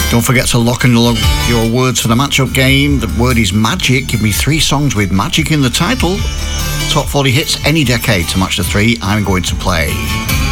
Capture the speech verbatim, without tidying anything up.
Don't forget to lock and log your words for the matchup game. The word is magic. Give me three songs with magic in the title. Top forty hits any decade to match the three I'm going to play.